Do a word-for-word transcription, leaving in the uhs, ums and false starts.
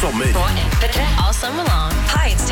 sommer. På M P tre. All summer long. Hi, it's